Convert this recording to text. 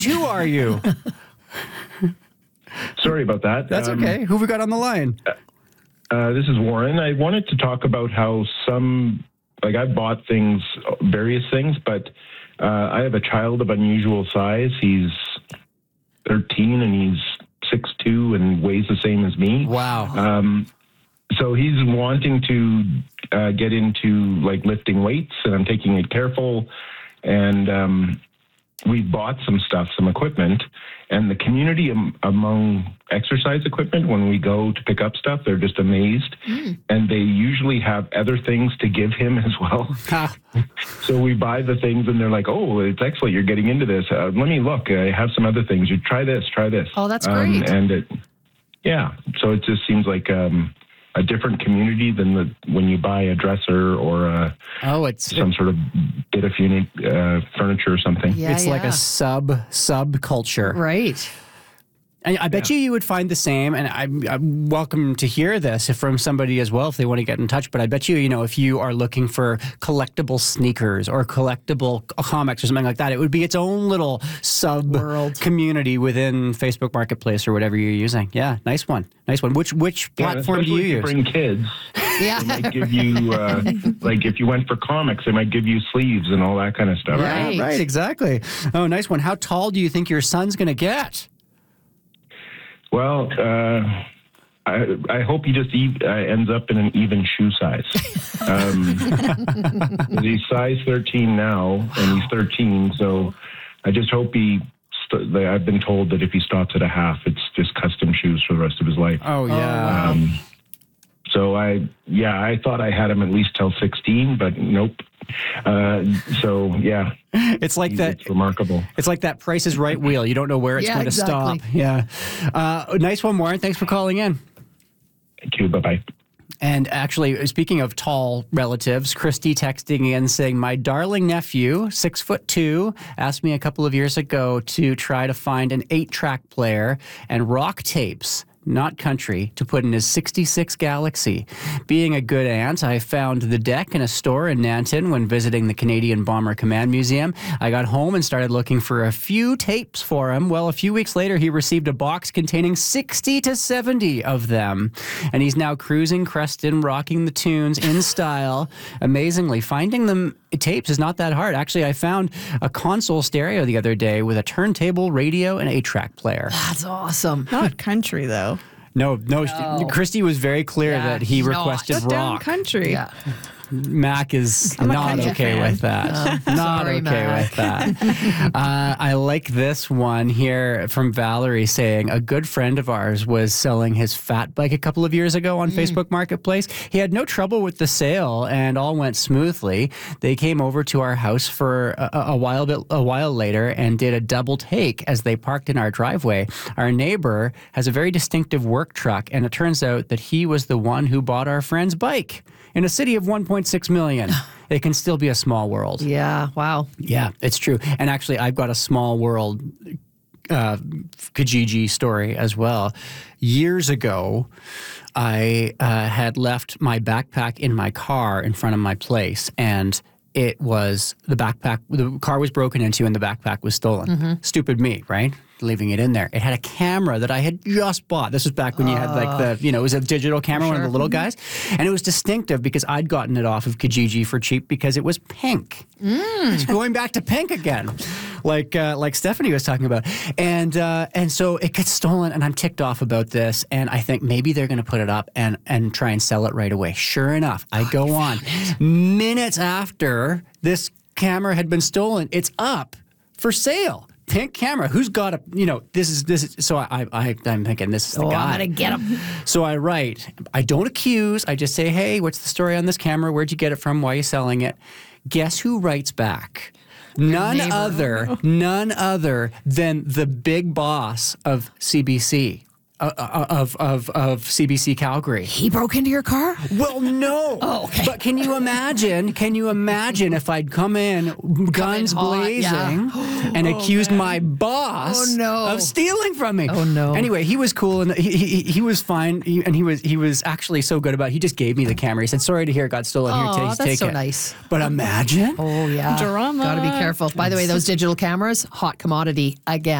Who are you? Sorry about that. That's okay. Who have we got on the line? This is Warren. I wanted to talk about how I've bought things, various things, but I have a child of unusual size. He's 13 and he's 6'2" and weighs the same as me. Wow. So he's wanting to get into like lifting weights, and I'm taking it careful. And we bought some equipment, and the community among exercise equipment, when we go to pick up stuff, they're just amazed. And they usually have other things to give him as well. So we buy the things and they're like, oh, it's excellent. You're getting into this. Let me look. I have some other things. You try this. Oh, that's great. So it just seems like a different community than when you buy a dresser or some sort of bit of furniture or something. Yeah, it's like a sub culture. Right. I bet you would find the same, and I'm welcome to hear this from somebody as well if they want to get in touch, but I bet you, if you are looking for collectible sneakers or collectible comics or something like that, it would be its own little sub-world community within Facebook Marketplace or whatever you're using. Yeah, nice one. Which platform do you use? Bring kids. Yeah. They might give you, like if you went for comics, they might give you sleeves and all that kind of stuff. Right. Right, exactly. Oh, nice one. How tall do you think your son's going to get? Well, I hope he just ends up in an even shoe size. He's size 13 now, and he's 13, so I just hope I've been told that if he stops at a half, it's just custom shoes for the rest of his life. Oh, yeah. So I thought I had him at least till 16, but nope. It's like that. It's remarkable. It's like that Price is Right wheel. You don't know where it's going to stop. Yeah. Nice one, Warren. Thanks for calling in. Thank you. Bye-bye. And actually, speaking of tall relatives, Christy texting in saying, my darling nephew, 6'2", asked me a couple of years ago to try to find an 8-track player and rock tapes, not country, to put in his 66 Galaxy. Being a good aunt, I found the deck in a store in Nanton when visiting the Canadian Bomber Command Museum. I got home and started looking for a few tapes for him. Well, a few weeks later, he received a box containing 60 to 70 of them. And he's now cruising Creston, rocking the tunes in style. Amazingly, finding them tapes is not that hard. Actually, I found a console stereo the other day with a turntable, radio, and 8-track player. That's awesome. Not country, though. No. Christy was very clear that he requested Put down rock. country. Yeah. Mac is not okay with that. Not sorry, okay Mac. with that. I like this one here from Valerie saying, a good friend of ours was selling his fat bike a couple of years ago on Facebook Marketplace. He had no trouble with the sale and all went smoothly. They came over to our house for a while later and did a double take as they parked in our driveway. Our neighbor has a very distinctive work truck, and it turns out that he was the one who bought our friend's bike. In a city of 1.6 million, it can still be a small world. Yeah, wow. Yeah, it's true. And actually, I've got a small world Kijiji story as well. Years ago, I had left my backpack in my car in front of my place, and the car was broken into and the backpack was stolen. Stupid me, right? Leaving it in there. It had a camera that I had just bought. This was back when you had it was a digital camera, one of the little guys. And it was distinctive because I'd gotten it off of Kijiji for cheap because it was pink. It's going back to pink again, like Stephanie was talking about. And so it gets stolen, and I'm ticked off about this. And I think maybe they're going to put it up and try and sell it right away. Sure enough, I go on. Minutes after this camera had been stolen, it's up for sale. Pink camera. Who's got a, this is, so I'm thinking this is the guy. I'm going to get him. So I write, I don't accuse, I just say, hey, what's the story on this camera? Where'd you get it from? Why are you selling it? Guess who writes back? None other than the big boss of CBC. of CBC Calgary. He broke into your car? Well, no. Oh, okay. But can you imagine? Can you imagine if I'd come in guns hot, blazing and accused my boss of stealing from me? Oh, no. Anyway, he was cool and he was fine. He was actually so good about it. He just gave me the camera. He said, "Sorry to hear it got stolen. Here, Oh, take that's it." so nice. But imagine. Oh, yeah. Drama. Got to be careful. By the way, those digital cameras, hot commodity again.